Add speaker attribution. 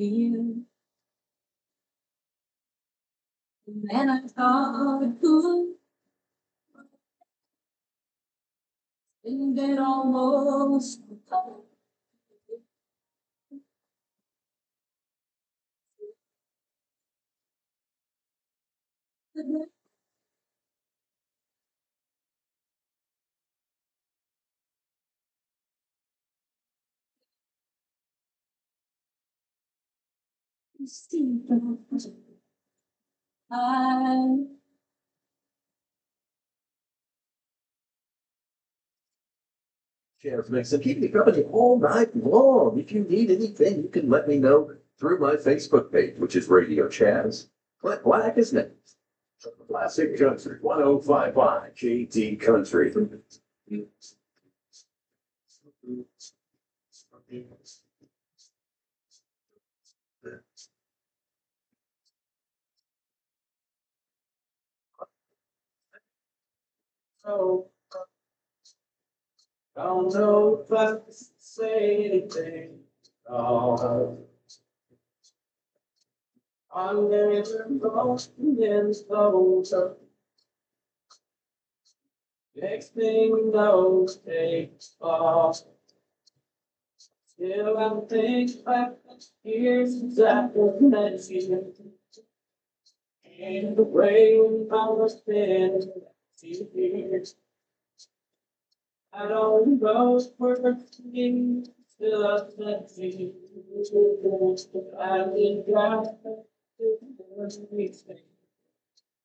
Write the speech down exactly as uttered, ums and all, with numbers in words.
Speaker 1: you. And then I thought it could, and it almost I
Speaker 2: Chance makes and keep me company all night long. If you need anything, you can let me know through my Facebook page, which is Radio Chaz. Clint Black is next. Classic Country one oh five point five J T Country.
Speaker 3: So, don't know if I can say anything. Oh, I'm never lost in slow. Next thing you know, takes off. Still, I think back years after that season. And the way we almost spent two years. I don't know if we're thinking, still I can't see. I think I